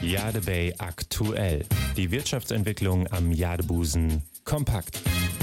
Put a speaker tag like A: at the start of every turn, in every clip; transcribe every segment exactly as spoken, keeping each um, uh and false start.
A: Jadebay aktuell. Die Wirtschaftsentwicklung am Jadebusen kompakt.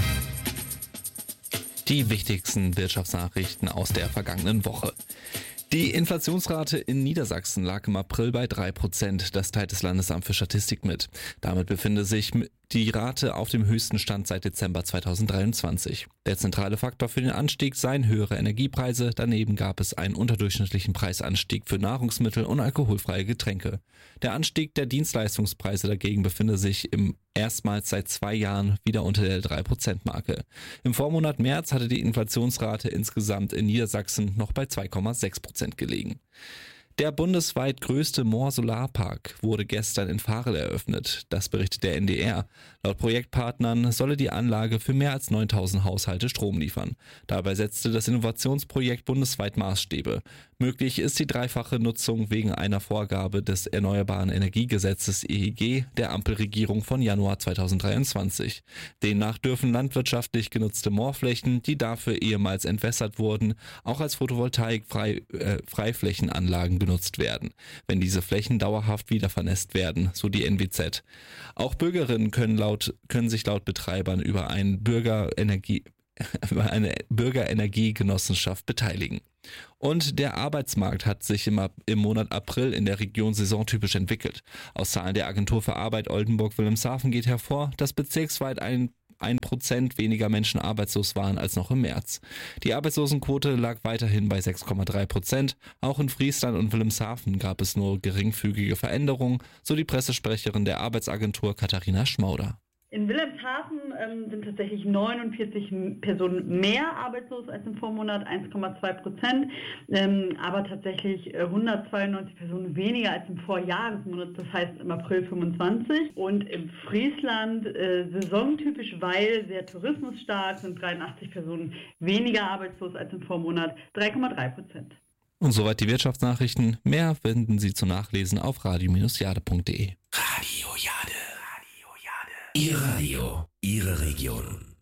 B: Die wichtigsten Wirtschaftsnachrichten aus der vergangenen Woche. Die Inflationsrate in Niedersachsen lag im April bei drei Prozent, das teilt das Landesamt für Statistik mit. Damit befinde sich die Rate auf dem höchsten Stand seit Dezember zweitausenddreiundzwanzig. Der zentrale Faktor für den Anstieg seien höhere Energiepreise, daneben gab es einen unterdurchschnittlichen Preisanstieg für Nahrungsmittel und alkoholfreie Getränke. Der Anstieg der Dienstleistungspreise dagegen befinde sich im erstmals seit zwei Jahren wieder unter der drei Prozent Marke. Im Vormonat März hatte die Inflationsrate insgesamt in Niedersachsen noch bei zwei Komma sechs Prozent gelegen. Der bundesweit größte Moor-Solarpark wurde gestern in Varel eröffnet. Das berichtet der N D R. Laut Projektpartnern solle die Anlage für mehr als neuntausend Haushalte Strom liefern. Dabei setzte das Innovationsprojekt bundesweit Maßstäbe. Möglich ist die dreifache Nutzung wegen einer Vorgabe des Erneuerbaren Energiegesetzes E E G der Ampelregierung von Januar zweitausenddreiundzwanzig. Demnach dürfen landwirtschaftlich genutzte Moorflächen, die dafür ehemals entwässert wurden, auch als Photovoltaik-Freiflächenanlagen äh, genutzt werden, wenn diese Flächen dauerhaft wieder vernässt werden, so die N W Z. Auch Bürgerinnen können, laut, können sich laut Betreibern über, ein Bürgerenergie, über eine Bürgerenergiegenossenschaft beteiligen. Und der Arbeitsmarkt hat sich im, im Monat April in der Region saisontypisch entwickelt. Aus Zahlen der Agentur für Arbeit Oldenburg-Wilhelmshaven geht hervor, dass bezirksweit ein ein Prozent weniger Menschen arbeitslos waren als noch im März. Die Arbeitslosenquote lag weiterhin bei sechs Komma drei Prozent. Auch in Friesland und Wilhelmshaven gab es nur geringfügige Veränderungen, so die Pressesprecherin der Arbeitsagentur Katharina Schmauder.
C: In Wilhelmshaven ähm, sind tatsächlich neunundvierzig Personen mehr arbeitslos als im Vormonat, eins Komma zwei Prozent, ähm, aber tatsächlich äh, hundertzweiundneunzig Personen weniger als im Vorjahresmonat, das heißt im April fünfundzwanzig. Und im Friesland, äh, saisontypisch, weil sehr tourismusstark, sind dreiundachtzig Personen weniger arbeitslos als im Vormonat, drei Komma drei Prozent.
B: Und soweit die Wirtschaftsnachrichten. Mehr finden Sie zu nachlesen auf radio Bindestrich jade punkt de.
D: Radio Jade. Ihr Radio, Ihre Region.